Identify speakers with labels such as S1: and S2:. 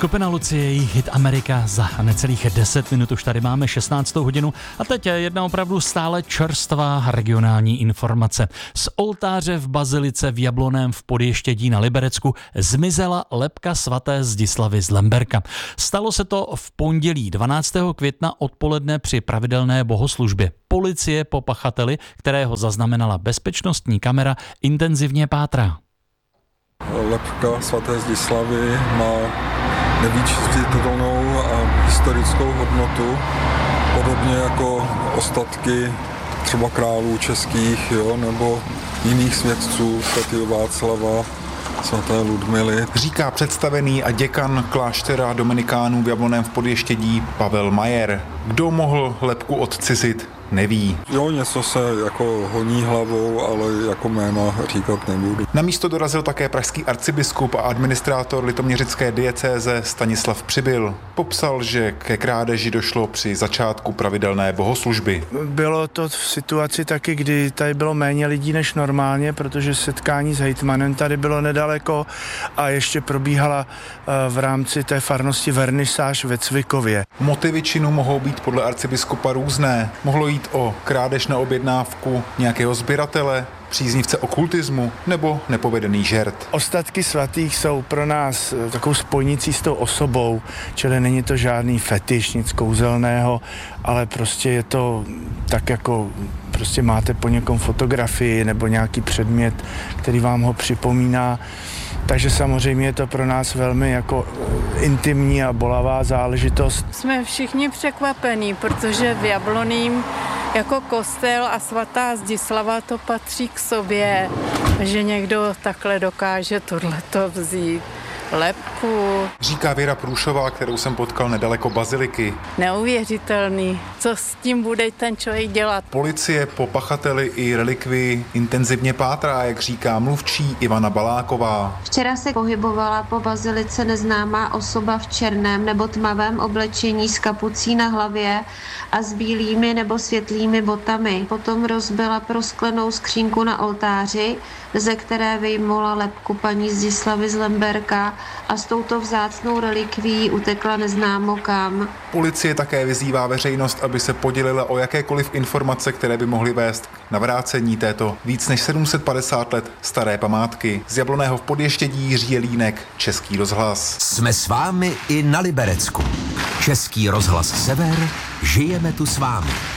S1: Skupina Lucie, jejich hit Amerika za necelých 10 minut, už tady máme 16. hodinu a teď jedna opravdu stále čerstvá regionální informace. Z oltáře v bazilice v Jablonném v Podještědí na Liberecku zmizela lebka svaté Zdislavy z Lemberka. Stalo se to v pondělí 12. května odpoledne při pravidelné bohoslužbě. Policie po pachateli, kterého zaznamenala bezpečnostní kamera, intenzivně pátrá.
S2: Lebka svaté Zdislavy má nevyčistitelnou a historickou hodnotu, podobně jako ostatky třeba králů českých, nebo jiných svědců, svatého Václava, svaté Ludmily.
S3: Říká představený a děkan kláštera dominikánů v Jablonném v Podještědí Pavel Majer. Kdo mohl lebku odcizit, neví.
S2: Něco se jako honí hlavou, ale jako jména říkat nebudu.
S3: Na místo dorazil také pražský arcibiskup a administrátor litoměřické diecéze Stanislav Přibyl. Popsal, že ke krádeži došlo při začátku pravidelné bohoslužby.
S4: Bylo to v situaci taky, kdy tady bylo méně lidí než normálně, protože setkání s hejtmanem tady bylo nedaleko a ještě probíhala v rámci té farnosti vernisáž ve Cvikově.
S3: Motivy činu mohou být podle arcibiskupa různé. Mohlo jít o krádež na objednávku nějakého sběratele, příznivce okultismu nebo nepovedený žert.
S4: Ostatky svatých jsou pro nás takovou spojnicí s tou osobou, čili není to žádný fetiš, nic kouzelného, ale prostě je to tak jako prostě máte po někom fotografii nebo nějaký předmět, který vám ho připomíná. Takže samozřejmě je to pro nás velmi jako intimní a bolavá záležitost.
S5: Jsme všichni překvapení, protože v Jablonném jako kostel a svatá Zdislava to patří k sobě, že někdo takhle dokáže tohleto vzít. Lebku.
S3: Říká Věra Průšová, kterou jsem potkal nedaleko baziliky.
S5: Neuvěřitelný. Co s tím bude ten člověk dělat?
S3: Policie po pachateli i relikvii intenzivně pátrá, jak říká mluvčí Ivana Baláková.
S6: Včera se pohybovala po bazilice neznámá osoba v černém nebo tmavém oblečení s kapucí na hlavě a s bílými nebo světlými botami. Potom rozbila prosklenou skřínku na oltáři, ze které vyjmula lebku paní Zdislavy z Lemberka a s touto vzácnou relikvií utekla neznámo kam.
S3: Policie také vyzývá veřejnost, aby se podělila o jakékoliv informace, které by mohly vést k navrácení této víc než 750 let staré památky. Z Jablonného v Podještědí Jiří Jelínek, Český rozhlas.
S7: Jsme s vámi i na Liberecku. Český rozhlas Sever, žijeme tu s vámi.